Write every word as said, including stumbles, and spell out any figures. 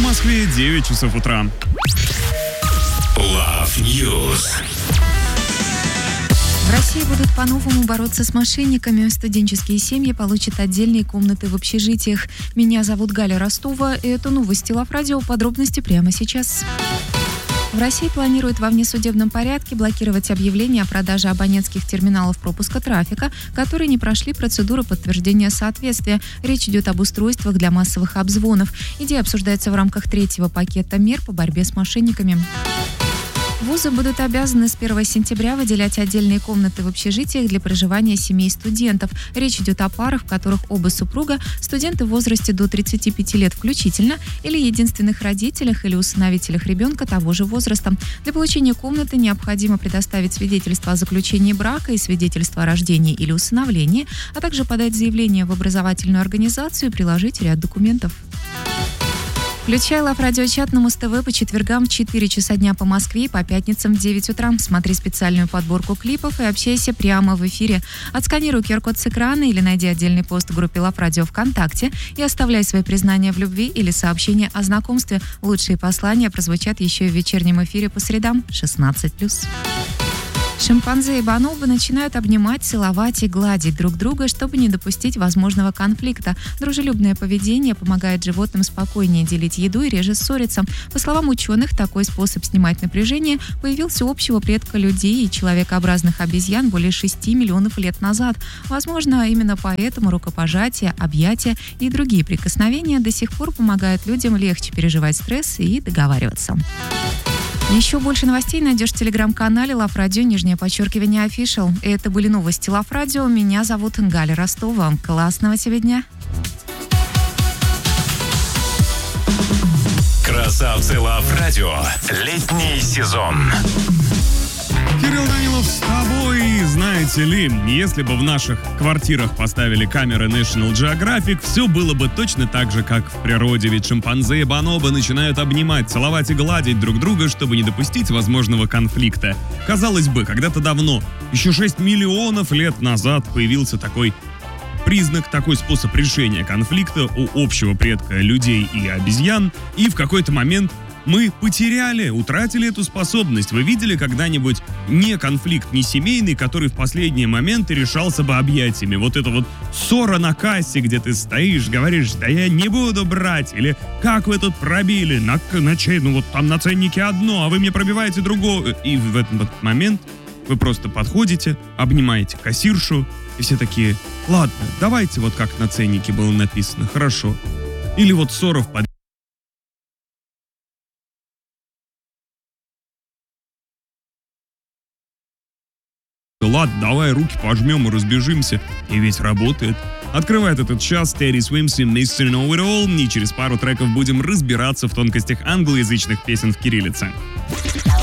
Москве девять часов утра. Love News. В России будут по-новому бороться с мошенниками. Студенческие семьи получат отдельные комнаты в общежитиях. Меня зовут Галя Ростова. И это новости Love Radio. Подробности прямо сейчас. В России планируют во внесудебном порядке блокировать объявления о продаже абонентских терминалов пропуска трафика, которые не прошли процедуру подтверждения соответствия. Речь идет об устройствах для массовых обзвонов. Идея обсуждается в рамках третьего пакета мер по борьбе с мошенниками. Вузы будут обязаны с первого сентября выделять отдельные комнаты в общежитиях для проживания семей студентов. Речь идет о парах, в которых оба супруга – студенты в возрасте до тридцати пяти лет включительно, или единственных родителях или усыновителях ребенка того же возраста. Для получения комнаты необходимо предоставить свидетельство о заключении брака и свидетельство о рождении или усыновлении, а также подать заявление в образовательную организацию и приложить ряд документов. Включай Love Radio чат на Муз-ТВ по четвергам в четыре часа дня по Москве и по пятницам в девять утра. Смотри специальную подборку клипов и общайся прямо в эфире. Отсканируй ку ар код с экрана или найди отдельный пост в группе Love Radio ВКонтакте и оставляй свои признания в любви или сообщения о знакомстве. Лучшие послания прозвучат еще и в вечернем эфире по средам шестнадцать плюс. Шимпанзе и бонобо начинают обнимать, целовать и гладить друг друга, чтобы не допустить возможного конфликта. Дружелюбное поведение помогает животным спокойнее делить еду и реже ссориться. По словам ученых, такой способ снимать напряжение появился у общего предка людей и человекообразных обезьян более шести миллионов лет назад. Возможно, именно поэтому рукопожатия, объятия и другие прикосновения до сих пор помогают людям легче переживать стресс и договариваться. Еще больше новостей найдешь в телеграм-канале Love Radio, нижнее подчеркивание Official. Это были новости Love Radio. Меня зовут Галя Ростова. Классного тебе дня. Красавцы Love Radio. Летний сезон. Кирилл Данилов с тобой. Знаете ли, если бы в наших квартирах поставили камеры National Geographic, все было бы точно так же, как в природе. Ведь шимпанзе и бонобо начинают обнимать, целовать и гладить друг друга, чтобы не допустить возможного конфликта. Казалось бы, когда-то давно, еще шесть миллионов лет назад, появился такой признак, такой способ решения конфликта у общего предка людей и обезьян, и в какой-то момент мы потеряли, утратили эту способность. Вы видели когда-нибудь не конфликт, не семейный, который в последние моменты решался бы объятиями? Вот это вот ссора на кассе, где ты стоишь, говоришь: да я не буду брать, или как вы тут пробили, на, на чей, ну вот там на ценнике одно, а вы мне пробиваете другое. И в этот вот момент вы просто подходите, обнимаете кассиршу, и все такие: ладно, давайте вот как на ценнике было написано, хорошо. Или вот ссора в под ладно, давай руки пожмем и разбежимся. И ведь работает. Открывает этот час Teddy Swims и мистер Know It All. И через пару треков будем разбираться в тонкостях англоязычных песен в кириллице.